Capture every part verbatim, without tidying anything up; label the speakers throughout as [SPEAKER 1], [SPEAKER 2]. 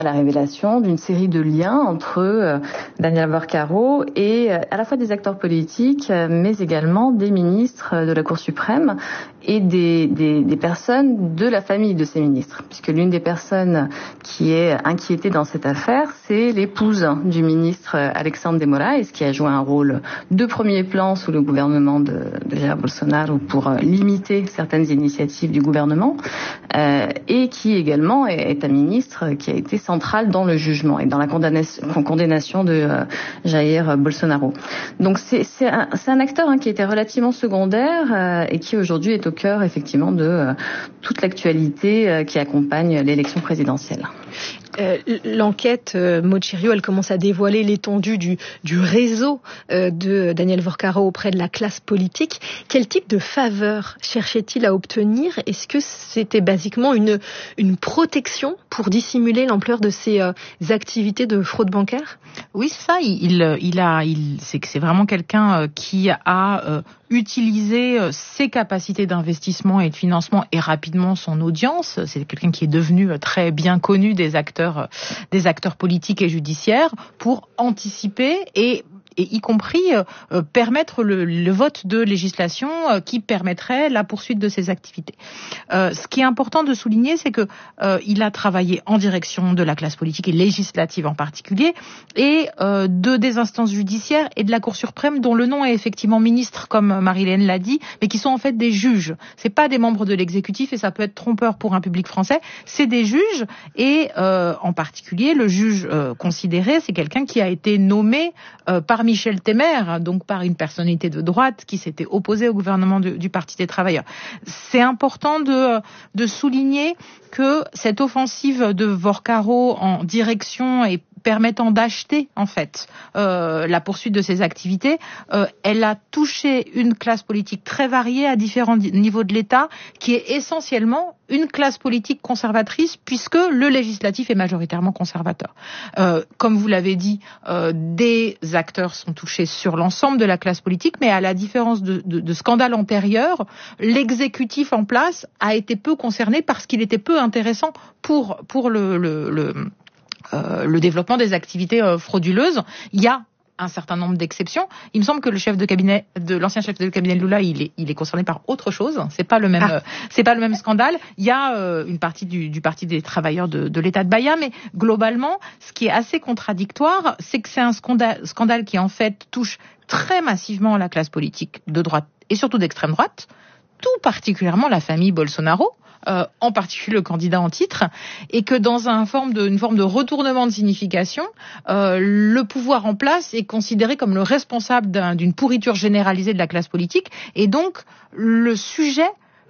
[SPEAKER 1] la révélation d'une série de liens entre euh, Daniel Porcaro et euh, à la fois des acteurs politiques, euh, mais également des ministres de la Cour suprême et des, des, des personnes de la famille de ces ministres. Puisque l'une des personnes qui est inquiétée dans cette affaire, c'est l'épouse du ministre Alexandre de Moraes, qui a joué un rôle de premier plan sous le gouvernement de, de Jair Bolsonaro pour euh, limiter certaines initiatives du gouvernement, euh, et qui également est, est un ministre qui a été central dans le jugement et dans la condamnation, condamnation de euh, Jair Bolsonaro. Donc c'est, c'est, un, c'est un acteur hein, qui était relativement secondaire euh, et qui aujourd'hui est au cœur effectivement de euh, toute l'actualité euh, qui accompagne l'élection présidentielle.
[SPEAKER 2] Euh, l'enquête euh, Mochirio, elle commence à dévoiler l'étendue du, du réseau euh, de Daniel Porcaro auprès de la classe politique. Quel type de faveur cherchait-il à obtenir? Est-ce que c'était basiquement une, une protection pour dissimuler l'ampleur de ses euh, activités de fraude bancaire?
[SPEAKER 3] Oui, c'est ça. Il, il, il a, il, c'est que c'est vraiment quelqu'un qui a euh, utilisé ses capacités d'investissement et de financement et rapidement son audience. C'est quelqu'un qui est devenu très bien connu des acteurs, des acteurs politiques et judiciaires pour anticiper et et y compris euh, permettre le, le vote de législation euh, qui permettrait la poursuite de ces activités. Euh, ce qui est important de souligner, c'est que euh, il a travaillé en direction de la classe politique et législative en particulier, et euh, de des instances judiciaires et de la Cour suprême, dont le nom est effectivement ministre, comme Marie-Hélène l'a dit, mais qui sont en fait des juges. C'est pas des membres de l'exécutif, et ça peut être trompeur pour un public français. C'est des juges, et euh, en particulier le juge euh, considéré, c'est quelqu'un qui a été nommé euh, par Michel Temer, donc par une personnalité de droite qui s'était opposée au gouvernement de, du Parti des Travailleurs. C'est important de, de souligner que cette offensive de Porcaro en direction et permettant d'acheter en fait euh, la poursuite de ses activités, euh, elle a touché une classe politique très variée à différents niveaux de l'État, qui est essentiellement une classe politique conservatrice, puisque le législatif est majoritairement conservateur. Euh, comme vous l'avez dit, euh, des acteurs sont touchés sur l'ensemble de la classe politique, mais à la différence de, de, de scandales antérieurs, l'exécutif en place a été peu concerné parce qu'il était peu intéressant pour pour le, le, le Euh, le développement des activités euh, frauduleuses. Il y a un certain nombre d'exceptions. Il me semble que le chef de cabinet de l'ancien chef de cabinet de Lula, il est il est concerné par autre chose. C'est pas le même ah. euh, c'est pas le même scandale. Il y a euh, une partie du, du Parti des travailleurs de, de l'État de Bahia, mais globalement, ce qui est assez contradictoire, c'est que c'est un scandale, scandale qui en fait touche très massivement la classe politique de droite et surtout d'extrême droite, tout particulièrement la famille Bolsonaro. Euh, en particulier le candidat en titre, et que dans un forme de, une forme de retournement de signification, euh, le pouvoir en place est considéré comme le responsable d'un, d'une pourriture généralisée de la classe politique, et donc le sujet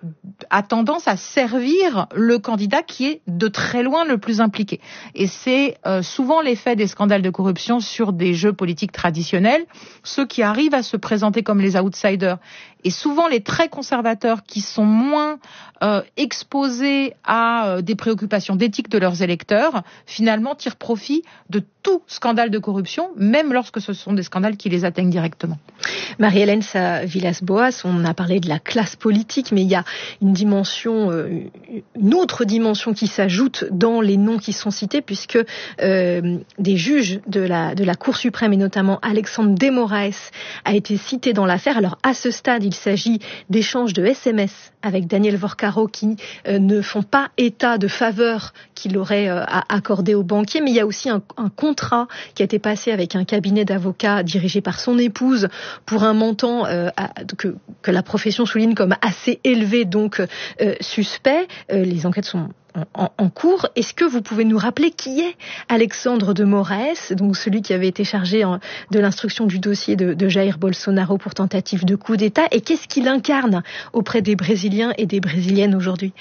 [SPEAKER 3] a tendance à servir le candidat qui est de très loin le plus impliqué. Et c'est euh, souvent l'effet des scandales de corruption sur des jeux politiques traditionnels, ceux qui arrivent à se présenter comme les outsiders, et souvent les très conservateurs qui sont moins euh, exposés à euh, des préoccupations d'éthique de leurs électeurs, finalement tirent profit de tout scandale de corruption, même lorsque ce sont des scandales qui les atteignent directement.
[SPEAKER 2] Marie-Hélène Villas-Boas, on a parlé de la classe politique, mais il y a une dimension, euh, une autre dimension qui s'ajoute dans les noms qui sont cités, puisque euh, des juges de la, de la Cour suprême, et notamment Alexandre de Moraes, a été cité dans l'affaire. Alors à ce stade, il s'agit d'échanges de S M S avec Daniel Porcaro qui euh, ne font pas état de faveur qu'il aurait euh, accordé aux banquiers, mais il y a aussi un, un contrat qui a été passé avec un cabinet d'avocats dirigé par son épouse pour un montant euh, à, que, que la profession souligne comme assez élevé, donc euh, suspect. Euh, les enquêtes sont En, en cours. Est-ce que vous pouvez nous rappeler qui est Alexandre de Moraes, donc celui qui avait été chargé en, de l'instruction du dossier de, de Jair Bolsonaro pour tentative de coup d'État, et qu'est-ce qu'il incarne auprès des Brésiliens et des Brésiliennes aujourd'hui?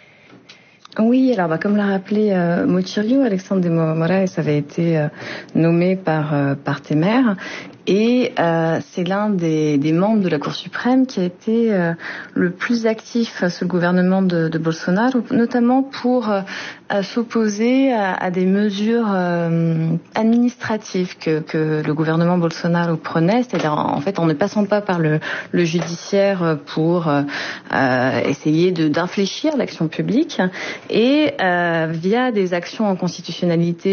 [SPEAKER 1] Oui, alors bah, comme l'a rappelé euh, Mochirio, Alexandre de Moraes avait été euh, nommé par, euh, par Temer. Et euh, c'est l'un des, des membres de la Cour suprême qui a été euh, le plus actif sous le gouvernement de, de Bolsonaro, notamment pour euh, s'opposer à, à des mesures euh, administratives que, que le gouvernement Bolsonaro prenait, c'est-à-dire en fait en ne passant pas par le, le judiciaire pour euh, essayer de, d'infléchir l'action publique. Et euh, via des actions en constitutionnalité